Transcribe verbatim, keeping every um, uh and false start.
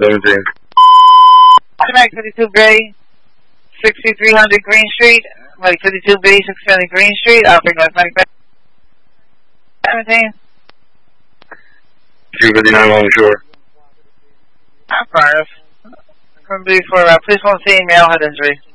seventeen. Mac fifty-two Bay, sixty-three hundred Green Street. Mac fifty-two Bay, sixty-three hundred Green Street. Operating West Mac seventeen. two fifty-nine Long Shore. Affirmative. From before, uh, please won't see male head injury.